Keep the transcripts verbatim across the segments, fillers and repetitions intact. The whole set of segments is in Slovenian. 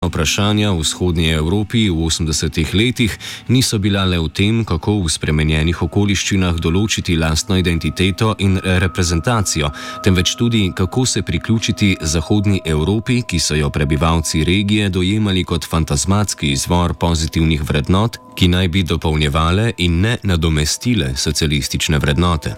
Vprašanja v vzhodnji Evropi v osemdesetih letih niso bila le v tem, kako v spremenjenih okoliščinah določiti lastno identiteto in reprezentacijo, temveč tudi, kako se priključiti zahodni Evropi, ki so jo prebivalci regije dojemali kot fantazmatski izvor pozitivnih vrednot, ki naj bi dopolnjevale in ne nadomestile socialistične vrednote.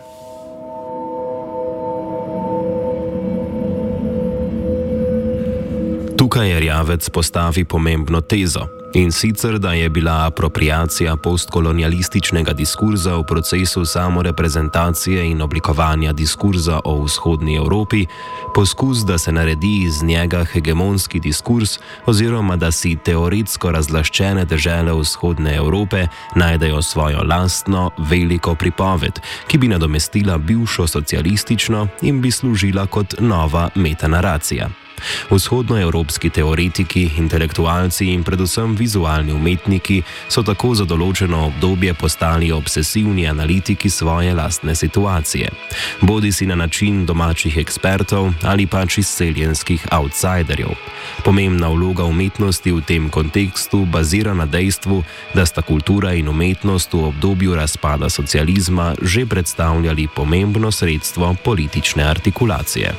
Tukaj Erjavec postavi pomembno tezo, in sicer, da je bila apropriacija postkolonialističnega diskurza v procesu samoreprezentacije in oblikovanja diskurza o vzhodni Evropi poskus, da se naredi iz njega hegemonski diskurs oziroma da si teoretsko razlaščene dežele vzhodne Evrope najdejo svojo lastno veliko pripoved, ki bi nadomestila bivšo socialistično in bi služila kot nova metanaracija. Vzhodnoevropski teoretiki, intelektualci in predvsem vizualni umetniki so tako za določeno obdobje postali obsesivni analitiki svoje lastne situacije, bodisi na način domačih ekspertov ali pač izseljenskih outsiderjev. Pomembna vloga umetnosti v tem kontekstu bazira na dejstvu, da sta kultura in umetnost v obdobju razpada socializma že predstavljali pomembno sredstvo politične artikulacije.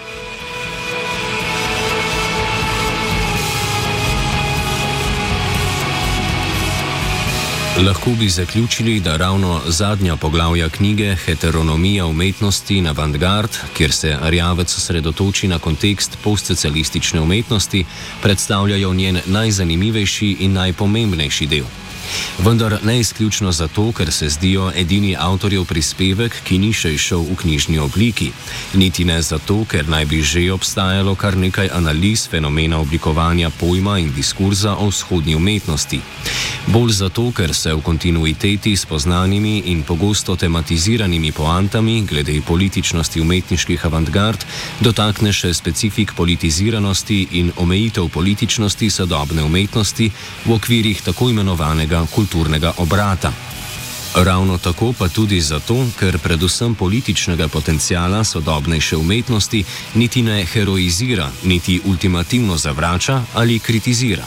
Lahko bi zaključili, da ravno zadnja poglavja knjige Heteronomija umetnosti in avantgard, kjer se Erjavec osredotoči na kontekst postsocialistične umetnosti, predstavljajo njen najzanimivejši in najpomembnejši del. Vendar ne izključno zato, ker se zdijo edini avtorjev prispevek, ki ni še izšel v knjižni obliki, niti ne zato, ker naj bi že obstajalo kar nekaj analiz fenomena oblikovanja pojma in diskurza o vzhodni umetnosti. Bolj zato, ker se v kontinuiteti s poznanimi in pogosto tematiziranimi poantami glede političnosti umetniških avantgard dotakne še specifik politiziranosti in omejitev političnosti sodobne umetnosti v okvirih tako imenovanega kulturnega obrata. Ravno tako pa tudi zato, ker predvsem političnega potenciala sodobnejše umetnosti niti ne heroizira, niti ultimativno zavrača ali kritizira.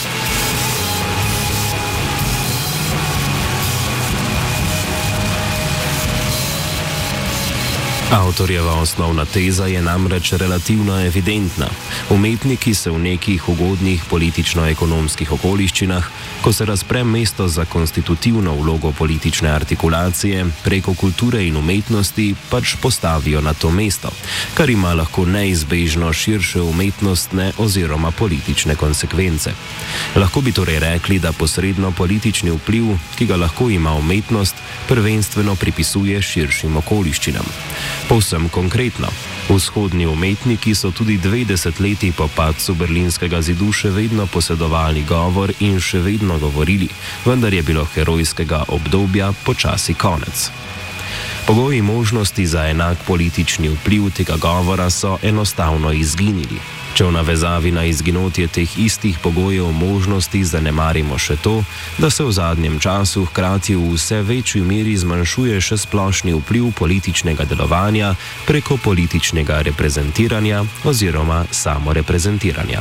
Avtorjeva osnovna teza je namreč relativno evidentna. Umetniki se v nekih ugodnih politično-ekonomskih okoliščinah, ko se razpre mesto za konstitutivno vlogo politične artikulacije, preko kulture in umetnosti pač postavijo na to mesto, kar ima lahko neizbežno širše umetnostne oziroma politične konsekvence. Lahko bi torej rekli, da posredno politični vpliv, ki ga lahko ima umetnost, prvenstveno pripisuje širšim okoliščinam. Povsem konkretno, vzhodni umetniki so tudi dve desetletji po padcu Berlinskega zidu še vedno posedovali govor in še vedno govorili, vendar je bilo herojskega obdobja počasi konec. Pogoji možnosti za enak politični vpliv tega govora so enostavno izginili. Če v navezavi na izginotje teh istih pogojev možnosti zanemarimo še to, da se v zadnjem času hkrati v vse večji meri zmanjšuje še splošni vpliv političnega delovanja preko političnega reprezentiranja oziroma samoreprezentiranja.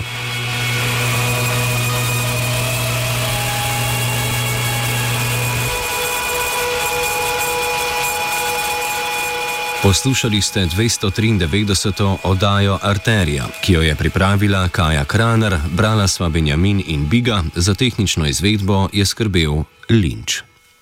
Poslušali ste dvesto triindevetdeseto oddajo Arterija, ki jo je pripravila Kaja Kraner, brala sva Benjamin in Biga, za tehnično izvedbo je skrbel Linč.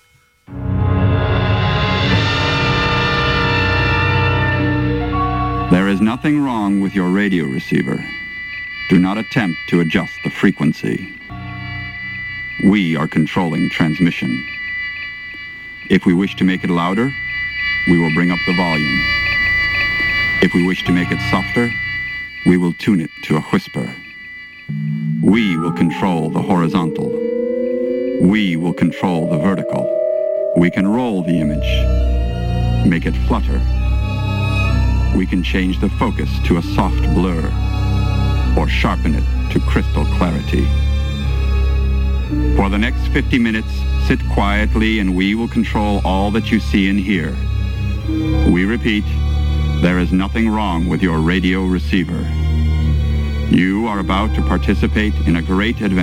There is nothing wrong with your radio receiver. Do not attempt to adjust the frequency. We are controlling transmission. If we wish to make it louder, we will bring up the volume. If we wish to make it softer, we will tune it to a whisper. We will control the horizontal. We will control the vertical. We can roll the image, make it flutter. We can change the focus to a soft blur, or sharpen it to crystal clarity. For the next fifty minutes, sit quietly and we will control all that you see and hear. We repeat, there is nothing wrong with your radio receiver. You are about to participate in a great adventure.